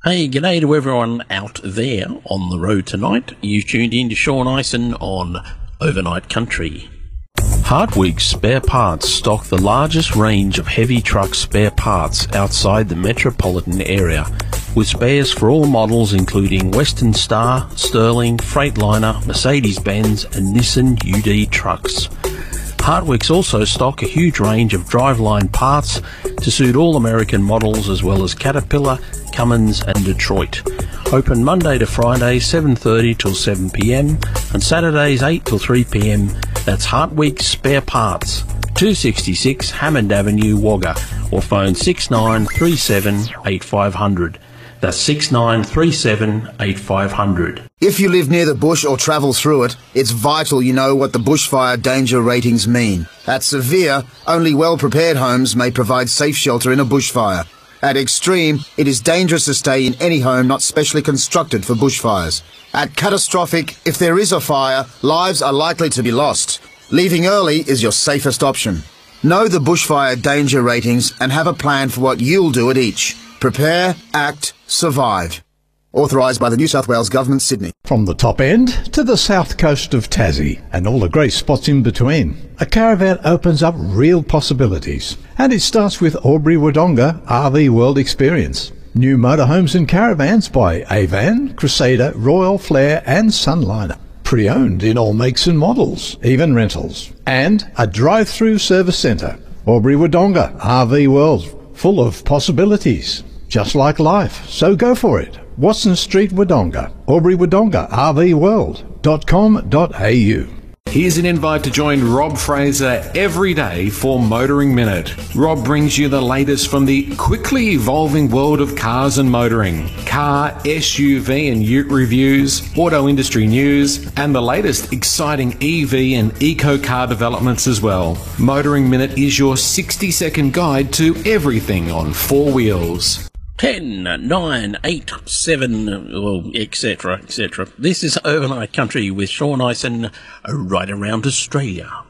Hey, g'day to everyone out there on the road tonight. You tuned in to Sean Ison on Overnight Country. Hartwig Spare Parts stock the largest range of heavy truck spare parts outside the metropolitan area, with spares for all models including Western Star, Sterling, Freightliner, Mercedes-Benz and Nissan UD trucks. Hartwigs also stock a huge range of driveline parts to suit all American models as well as Caterpillar, Cummins and Detroit. Open Monday to Friday 7:30 till 7 p.m. and Saturdays 8 till 3 p.m. That's Hartwig Spare Parts, 266 Hammond Avenue, Wagga, or phone 6937 8500. That's 6937 8500. If you live near the bush or travel through it, it's vital you know what the bushfire danger ratings mean. At severe, only well-prepared homes may provide safe shelter in a bushfire. At extreme, it is dangerous to stay in any home not specially constructed for bushfires. At catastrophic, if there is a fire, lives are likely to be lost. Leaving early is your safest option. Know the bushfire danger ratings and have a plan for what you'll do at each. Prepare, act, survive. Authorised by the New South Wales Government, Sydney. From the top end to the south coast of Tassie and all the great spots in between, a caravan opens up real possibilities. And it starts with Albury Wodonga RV World Experience. New motorhomes and caravans by Avan, Crusader, Royal, Flair and Sunliner. Pre-owned in all makes and models, even rentals. And a drive-through service centre. Albury Wodonga RV World, full of possibilities. Just like life, so go for it. Watson Street, Wodonga. Albury Wodonga RVworld.com.au. Here's an invite to join Rob Fraser every day for Motoring Minute. Rob brings you the latest from the quickly evolving world of cars and motoring, car, SUV and ute reviews, auto industry news, and the latest exciting EV and eco car developments as well. Motoring Minute is your 60-second guide to everything on four wheels. 10, 9, 8, 7, well, etc., etc. This is Overnight Country with Sean Ison right around Australia.